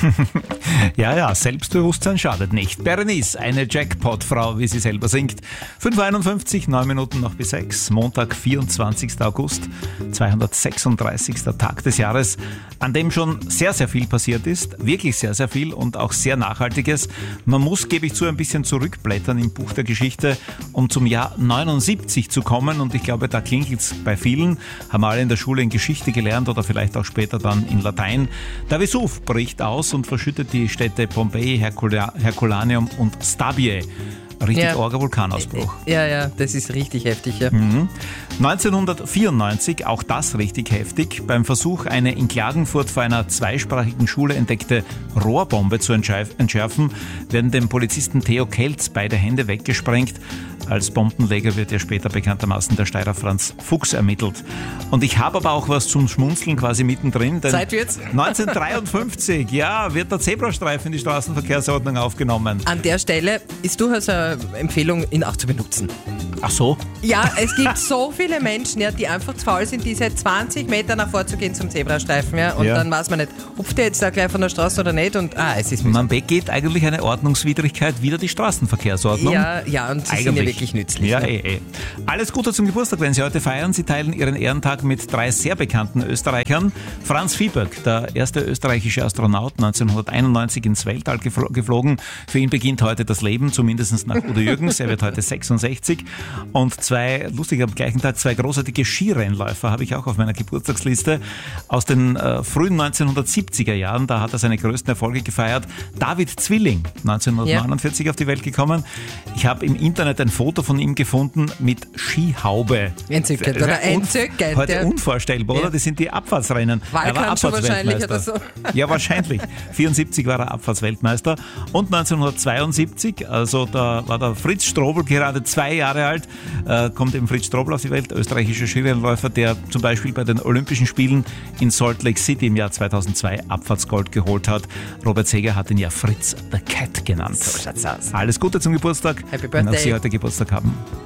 Ja, Selbstbewusstsein schadet nicht. Berenice, eine Jackpot-Frau, wie sie selber singt. 5:51, 9 Minuten noch bis 6. Montag, 24. August, 236. Tag des Jahres, an dem schon sehr, sehr viel passiert ist. Wirklich sehr, sehr viel und auch sehr Nachhaltiges. Man muss, gebe ich zu, ein bisschen zurückblättern im Buch der Geschichte, um zum Jahr 79 zu kommen. Und ich glaube, da klingelt es bei vielen. Haben alle in der Schule in Geschichte gelernt oder vielleicht auch später dann in Latein. Der Vesuv bricht aus und verschüttet die Städte Pompeji, Herculaneum und Stabie. Richtig arger Vulkanausbruch. Ja, das ist richtig heftig, ja. 1994, auch das richtig heftig, beim Versuch, eine in Klagenfurt vor einer zweisprachigen Schule entdeckte Rohrbombe zu entschärfen, werden dem Polizisten Theo Kelz beide Hände weggesprengt. Als Bombenleger wird ja später bekanntermaßen der Steirer Franz Fuchs ermittelt. Und ich habe aber auch was zum Schmunzeln quasi mittendrin. Denn Zeit wird's. 1953, wird der Zebrastreifen in die Straßenverkehrsordnung aufgenommen. An der Stelle ist durchaus eine Empfehlung, ihn auch zu benutzen. Ach so? Ja, es gibt so viele Menschen, die einfach zu faul sind, diese 20 Meter nach vor zu gehen zum Zebrastreifen. Und dann weiß man nicht, hupft der jetzt da gleich von der Straße oder nicht. Und es ist man begeht eigentlich eine Ordnungswidrigkeit wider die Straßenverkehrsordnung. Ja, und sie sind ja wirklich nützlich. Ja, Alles Gute zum Geburtstag, wenn Sie heute feiern. Sie teilen Ihren Ehrentag mit 3 sehr bekannten Österreichern. Franz Viehböck, der erste österreichische Astronaut, 1991 ins Weltall geflogen. Für ihn beginnt heute das Leben, zumindest nach Udo Jürgens. Er wird heute 66. Und am gleichen Tag 2 großartige Skirennläufer habe ich auch auf meiner Geburtstagsliste aus den frühen 1970er Jahren. Da hat er seine größten Erfolge gefeiert. David Zwilling, 1949 auf die Welt gekommen. Ich habe im Internet ein Foto von ihm gefunden mit Skihaube. Entzückend, oder? Entzückend. Heute unvorstellbar, oder? Das sind die Abfahrtsrennen. Er war wahrscheinlich oder so. Ja, wahrscheinlich. 74 war er Abfahrtsweltmeister. Und 1972, also da war der Fritz Strobl gerade 2 Jahre alt, kommt eben Fritz Strobl auf die Welt, österreichischer Skirennläufer, der zum Beispiel bei den Olympischen Spielen in Salt Lake City im Jahr 2002 Abfahrtsgold geholt hat. Robert Seger hat ihn ja Fritz the Cat genannt. So schaut's aus. Alles Gute zum Geburtstag. Happy wenn auch Birthday. Sie heute Geburtstag haben.